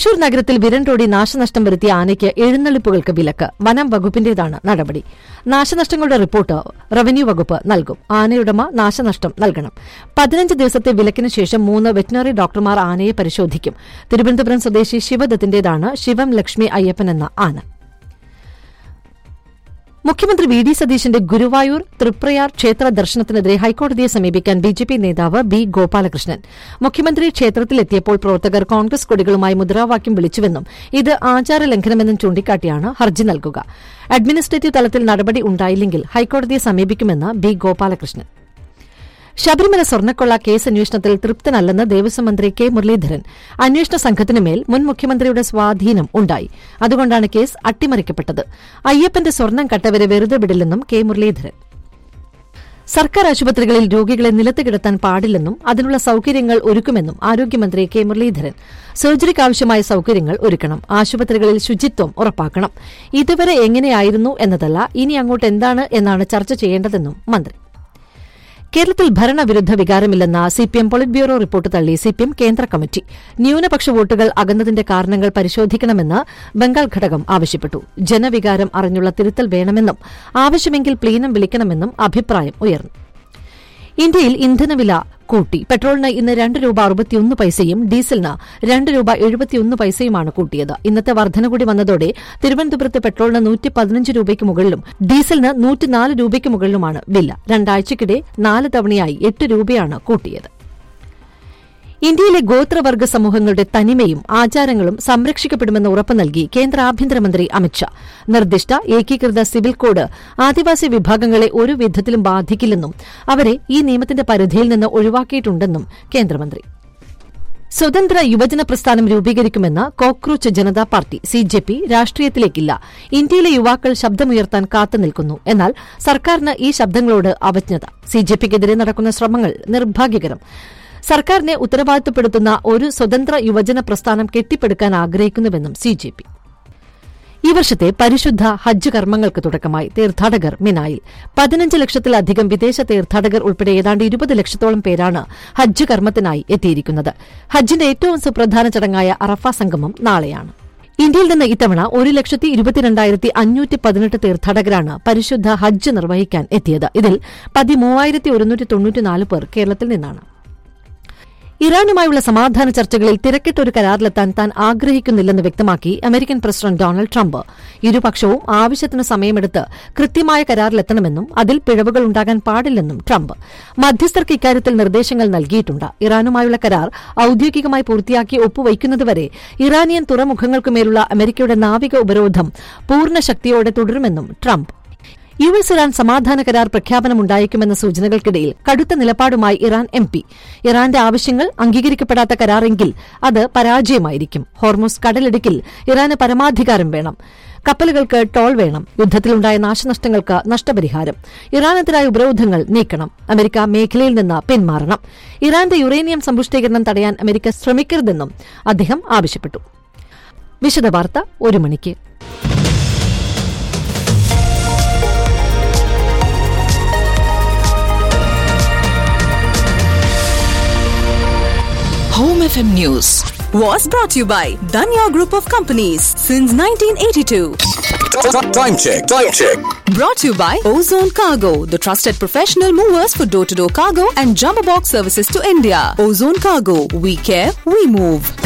തൃശൂർ നഗരത്തിൽ വിരണ്ടോടി നാശനഷ്ടം വരുത്തിയ ആനയ്ക്ക് എഴുന്നള്ളിപ്പുകൾക്ക് വിലക്ക്. വനം വകുപ്പിന്റേതാണ് നടപടി. നാശനഷ്ടങ്ങളുടെ റിപ്പോർട്ട് റവന്യൂ വകുപ്പ് നൽകും. ആനയുടമ നാശനഷ്ടം നൽകണം. 15 ദിവസത്തെ വിലക്കിന് ശേഷം 3 വെറ്റിനറി ഡോക്ടർമാർ ആനയെ പരിശോധിക്കും. തിരുവനന്തപുരം സ്വദേശി ശിവദത്തിന്റേതാണ് ശിവം ലക്ഷ്മി അയ്യപ്പൻ എന്ന ആന. മുഖ്യമന്ത്രി വി ഡി സതീശന്റെ ഗുരുവായൂർ തൃപ്രയാർ ക്ഷേത്ര ദർശനത്തിനെതിരെ ഹൈക്കോടതിയെ സമീപിക്കാൻ ബിജെപി നേതാവ് ബി ഗോപാലകൃഷ്ണൻ. മുഖ്യമന്ത്രി ക്ഷേത്രത്തിലെത്തിയപ്പോൾ പ്രവർത്തകർ കോൺഗ്രസ് കൊടികളുമായി മുദ്രാവാക്യം വിളിച്ചുവെന്നും ഇത് ആചാരലംഘനമെന്നും ചൂണ്ടിക്കാട്ടിയാണ് ഹർജി നൽകുക. അഡ്മിനിസ്ട്രേറ്റീവ് തലത്തിൽ നടപടി ഉണ്ടായില്ലെങ്കിൽ ഹൈക്കോടതിയെ സമീപിക്കുമെന്ന് ബി ഗോപാലകൃഷ്ണൻ. ശബരിമല സ്വർണ്ണക്കൊള്ള കേസ് അന്വേഷണത്തിൽ തൃപ്തനല്ലെന്ന് ദേവസ്വം മന്ത്രി കെ മുരളീധരൻ. അന്വേഷണ സംഘത്തിനുമേൽ മുൻ മുഖ്യമന്ത്രിയുടെ സ്വാധീനം ഉണ്ടായി. അതുകൊണ്ടാണ് കേസ് അട്ടിമറിക്കപ്പെട്ടത്. അയ്യപ്പന്റെ സ്വർണ്ണം കട്ടവരെ വെറുതെ വിടില്ലെന്നും കെ മുരളീധരൻ. സർക്കാർ ആശുപത്രികളിൽ രോഗികളെ നിലത്ത് കിടത്താൻ പാടില്ലെന്നും അതിനുള്ള സൌകര്യങ്ങൾ ഒരുക്കുമെന്നും ആരോഗ്യമന്ത്രി കെ മുരളീധരൻ. സർജറിക്കാവശ്യമായ സൌകര്യങ്ങൾ ഒരുക്കണം. ആശുപത്രികളിൽ ശുചിത്വം ഉറപ്പാക്കണം. ഇതുവരെ എങ്ങനെയായിരുന്നു എന്നതല്ല, ഇനി അങ്ങോട്ട് എന്താണ് എന്നാണ് ചർച്ച ചെയ്യേണ്ടതെന്നും മന്ത്രി. കേരളത്തിൽ ഭരണവിരുദ്ധ വികാരമില്ലെന്ന സിപിഎം പൊളിറ്റ് ബ്യൂറോ റിപ്പോർട്ട് തള്ളി സിപിഎം കേന്ദ്ര കമ്മിറ്റി. ന്യൂനപക്ഷ വോട്ടുകൾ അകന്നതിന്റെ കാരണങ്ങൾ പരിശോധിക്കണമെന്ന് ബംഗാൾ ഘടകം ആവശ്യപ്പെട്ടു. ജനവികാരം അറിഞ്ഞുള്ള തിരുത്തൽ വേണമെന്നും ആവശ്യമെങ്കിൽ പ്ലീനം വിളിക്കണമെന്നും അഭിപ്രായം ഉയർന്നു. ഇന്ത്യയിൽ ഇന്ധനവില കൂട്ടി. പെട്രോളിന് ഇന്ന് 2 രൂപ 61 പൈസയും ഡീസലിന് 2 രൂപ 71 പൈസയുമാണ് കൂട്ടിയത്. ഇന്നത്തെ വർധന കൂടി വന്നതോടെ തിരുവനന്തപുരത്ത് പെട്രോളിന് 115 രൂപയ്ക്ക് മുകളിലും ഡീസലിന് 104 രൂപയ്ക്ക് മുകളിലുമാണ് വില. രണ്ടാഴ്ചയ്ക്കിടെ 4 തവണയായി 8 രൂപയാണ് കൂട്ടിയത്. ഇന്ത്യയിലെ ഗോത്രവർഗ്ഗ സമൂഹങ്ങളുടെ തനിമയും ആചാരങ്ങളും സംരക്ഷിക്കപ്പെടുമെന്ന് ഉറപ്പു നൽകി കേന്ദ്ര ആഭ്യന്തരമന്ത്രി അമിത്ഷാ. നിർദ്ദിഷ്ട ഏകീകൃത സിവിൽ കോഡ് ആദിവാസി വിഭാഗങ്ങളെ ഒരു വിധത്തിലും ബാധിക്കില്ലെന്നും അവരെ ഈ നിയമത്തിന്റെ പരിധിയിൽ നിന്ന് ഒഴിവാക്കിയിട്ടുണ്ടെന്നും കേന്ദ്രമന്ത്രി. സ്വതന്ത്ര യുവജന പ്രസ്ഥാനം രൂപീകരിക്കുമെന്ന് കോക്രോച്ച് ജനതാ പാർട്ടി സിജെപി രാഷ്ട്രീയത്തിലേക്കില്ല. ഇന്ത്യയിലെ യുവാക്കൾ ശബ്ദമുയർത്താൻ കാത്തുനിൽക്കുന്നു. എന്നാൽ സർക്കാരിന് ഈ ശബ്ദങ്ങളോട് അവജ്ഞത. സിജെപിക്കെതിരെ നടക്കുന്ന ശ്രമങ്ങൾ നിർഭാഗ്യകരം. സർക്കാരിനെ ഉത്തരവാദിത്തപ്പെടുത്തുന്ന ഒരു സ്വതന്ത്ര യുവജന പ്രസ്ഥാനം കെട്ടിപ്പടുക്കാൻ ആഗ്രഹിക്കുന്നുവെന്നും സിജെപി. ഈ വർഷത്തെ പരിശുദ്ധ ഹജ്ജ് കർമ്മങ്ങൾക്ക് തുടക്കമായി. തീർത്ഥാടകർ മിനായിൽ. 15 ലക്ഷത്തിലധികം വിദേശ തീർത്ഥാടകർ ഉൾപ്പെടെ ഏതാണ്ട് 20 ലക്ഷത്തോളം പേരാണ് ഹജ്ജ് കർമ്മത്തിനായി എത്തിയിരിക്കുന്നത്. ഹജ്ജിന്റെ ഏറ്റവും സുപ്രധാന ചടങ്ങായ അറഫ സംഗമം നാളെയാണ്. ഇന്ത്യയിൽ നിന്ന് ഇത്തവണ 1,22,518 തീർത്ഥാടകരാണ് പരിശുദ്ധ ഹജ്ജ് നിർവഹിക്കാൻ എത്തിയത്. ഇതിൽ 13,194 പേർ കേരളത്തിൽ നിന്നാണ്. ഇറാനുമായുള്ള സമാധാന ചർച്ചകളിൽ തിരക്കിട്ട ഒരു കരാറിലെത്താൻ താൻ ആഗ്രഹിക്കുന്നില്ലെന്ന് വ്യക്തമാക്കി അമേരിക്കൻ പ്രസിഡന്റ് ഡൊണാൾഡ് ട്രംപ്. ഇരുപക്ഷവും ആവശ്യത്തിന് സമയമെടുത്ത് കൃത്യമായ കരാറിലെത്തണമെന്നും അതിൽ പിഴവുകൾ ഉണ്ടാകാൻ പാടില്ലെന്നും ട്രംപ്. മധ്യസ്ഥർക്ക് ഇക്കാര്യത്തിൽ നിർദ്ദേശങ്ങൾ നൽകിയിട്ടുണ്ട്. ഇറാനുമായുള്ള കരാർ ഔദ്യോഗികമായി പൂർത്തിയാക്കി ഒപ്പുവയ്ക്കുന്നതുവരെ ഇറാനിയൻ തുറമുഖങ്ങൾക്കുമേലുള്ള അമേരിക്കയുടെ നാവിക ഉപരോധം പൂർണ്ണ ശക്തിയോടെ തുടരുമെന്നും ട്രംപ്. യുഎസ് ഇറാൻ സമാധാന കരാർ പ്രഖ്യാപനമുണ്ടായേക്കുമെന്ന സൂചനകൾക്കിടയിൽ കടുത്ത നിലപാടുമായി ഇറാൻ എംപി. ഇറാന്റെ ആവശ്യങ്ങൾ അംഗീകരിക്കപ്പെടാത്ത കരാറെങ്കിൽ അത് പരാജയമായിരിക്കും. ഹോർമുസ് കടലിടുക്കിൽ ഇറാന് പരമാധികാരം വേണം. കപ്പലുകൾക്ക് ടോൾ വേണം. യുദ്ധത്തിലുണ്ടായ നാശനഷ്ടങ്ങൾക്ക് നഷ്ടപരിഹാരം. ഇറാനെതിരായ ഉപരോധങ്ങൾ നീക്കണം. അമേരിക്ക മേഖലയിൽ നിന്ന് പിന്മാറണം. ഇറാന്റെ യുറേനിയം സമ്പുഷ്ടീകരണം തടയാൻ അമേരിക്ക ശ്രമിക്കരുതെന്നും അദ്ദേഹം ആവശ്യപ്പെട്ടു. വിശദവാർത്ത 1 മണിക്ക്. Home FM News was brought to you by Danya Group of Companies since 1982. Time check. Brought to you by Ozone Cargo, the trusted professional movers for door-to-door cargo and jumbo box services to India. Ozone Cargo, we care, we move.